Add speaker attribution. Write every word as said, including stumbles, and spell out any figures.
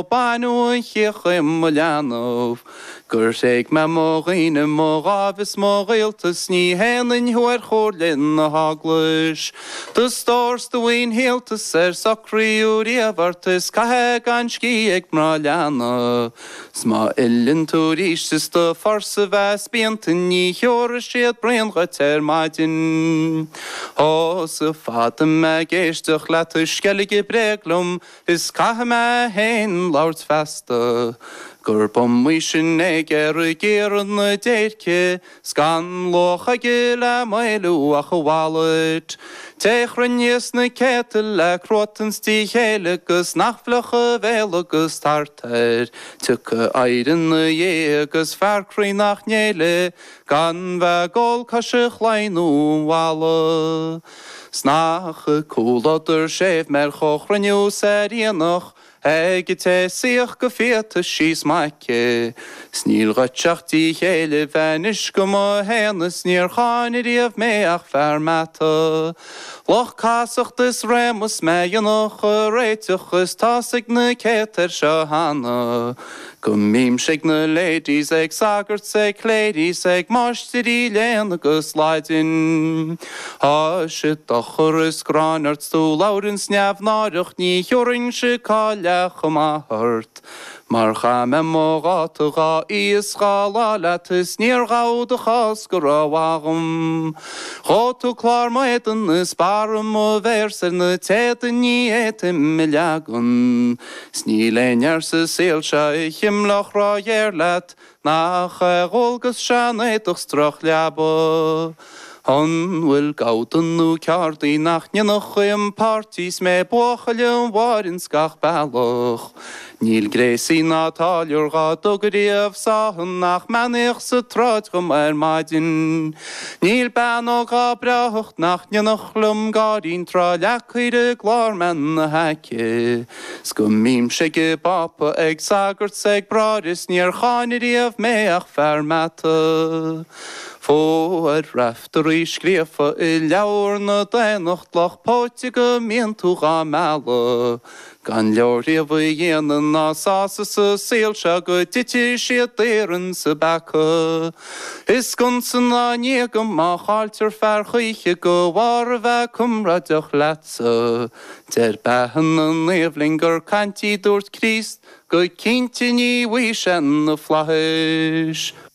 Speaker 1: Banú chiachim leanmh, gur séag me móghine móghabhas móghailtas ní héanainn huair chóirlinn na haglas. Dus stors do bhain héaltas ar sacríú riamhartas cathe gan scí ag mrá leanna. Smá illinn tú rístas do farsa bheith spianta ní cheora siad briangat ar maidin. Ó sa fada me géisteach leat skellige breglum, is cathe me hain Lord festa. Gur bom sin ag ar géan na déirce, sgan locha gile mailu a chawalid. Teich rinnies na ketel le crotans tí chélegus nachflacha vélegus tartar. Tuke eiren na jégus farcrí nach néle, gan ve gol kasich leinú wala. Snache coolader séf mer chochrenniu serienach, Ege te siach go fiata síos maice. Sníl gatseach tí chéile bhenis go má héanas níor cháinir íomh méach fermata. Loch casachtas rémas méanach a réiteachas tásig na cétar seo hana. Go mím sig na ladies ag sagart seg ladies ag máistirí léan agus leidin. Há si dochar is gránart stú laurins neamh náireach ní heoring si cáile chum a hurt. Mar cha me mógata gá íos gá lálatas níor gáda chás go ráhagam. Chá tú clár maidan is baram ó versar na téda ní étim me leagan. Sní léinear sa síl se i chimlach rá dhéirleat, nach a gólgus sean éitoch strach leaba. Hon wil gautan nú ceardaí nach nenach chuim partís mé buchailm warin scach bailach. Níl gréí nátáliúr gá dogaríomh sahan nach menych sa tráid gom ar maidin. Níl banach gá breacht nach nenach lum gáín trá lechuide glár men na heice. Scum mím sige bapa ag sagart seg bradis níor cháiniríomh méach fermata. Fó ar raftarí scríofa i leabhar na déanacht lach póite go mion tú gá meala. Gan leoríomh i dhéanaan ná sása sa síl se go tití siad déireann sa beacha. Is gunsan ná níagam má cháiltear fearchaoiche go bhar a bheith cumraideach leatsa. Der behan an éibling gur cantí dúirt Christ go cinnte ní bhuiisen na flahis.